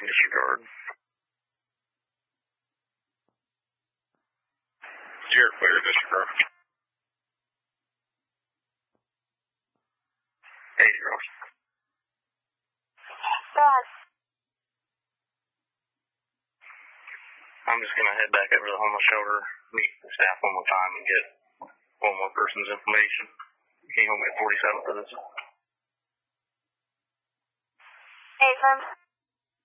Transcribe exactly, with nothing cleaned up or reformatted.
Disregard. You're clear, disregard. Hey, zero. God. I'm just going to head back over to the homeless shelter, meet the staff one more time, and get one more person's information. Can you hold me at forty-seven for this? Hey, son.